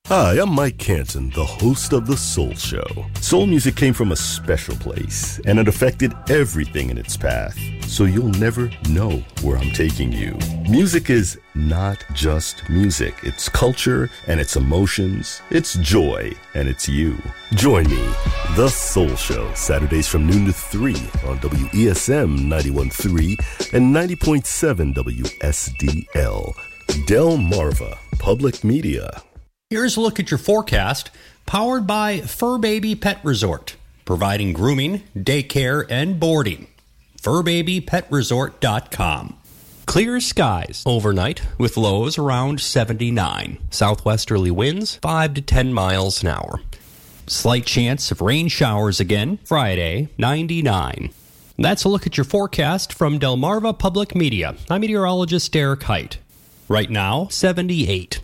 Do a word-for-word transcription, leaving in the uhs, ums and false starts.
Hi, I'm Mike Canton, the host of The Soul Show. Soul music came from a special place, and it affected everything in its path. So you'll never know where I'm taking you. Music is not just music. It's culture and it's emotions. It's joy and it's you. Join me, The Soul Show, Saturdays from noon to three on W E S M ninety-one point three and ninety point seven W S D L. Delmarva Public Media. Here's a look at your forecast, powered by Fur Baby Pet Resort, providing grooming, daycare, and boarding. fur baby pet resort dot com. Clear skies overnight with lows around seventy-nine. Southwesterly winds five to ten miles an hour. Slight chance of rain showers again Friday, ninety-nine. That's a look at your forecast from Delmarva Public Media. I'm meteorologist Derek Height. Right now, seventy-eight.